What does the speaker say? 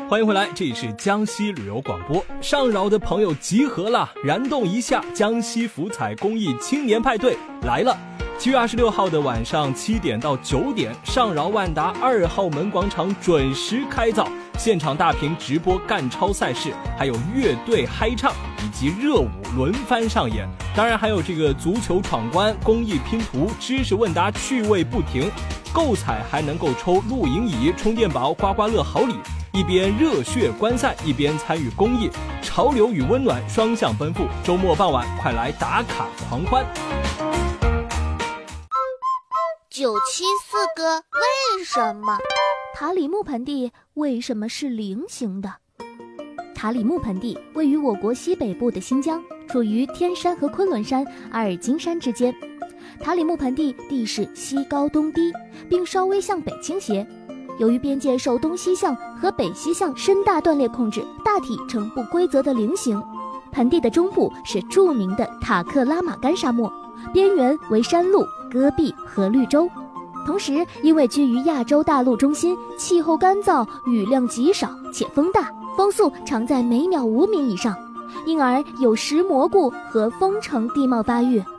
欢迎回来，这里是江西旅游广播。上饶的朋友集合了，燃动一下，江西福彩公益青年派对来了。7月26号的晚上7点到9点，上饶万达2号门广场准时开造，现场大屏直播干超赛事，还有乐队嗨唱以及热舞轮番上演，当然还有这个足球闯关、公益拼图、知识问答，趣味不停。购彩还能够抽露营椅、充电宝、刮刮乐好礼，一边热血观赛，一边参与公益，潮流与温暖双向奔赴。周末傍晚，快来打卡狂欢 ！974哥，为什么塔里木盆地为什么是菱形的？塔里木盆地位于我国西北部的新疆，处于天山和昆仑山、阿尔金山之间。塔里木盆地地势西高东低，并稍微向北倾斜。由于边界受东西向和北西向深大断裂控制，大体呈不规则的菱形。盆地的中部是著名的塔克拉玛干沙漠，边缘为山路、戈壁和绿洲。同时因为居于亚洲大陆中心，气候干燥，雨量极少且风大，风速常在每秒5米以上，因而有石蘑菇和风城地貌发育。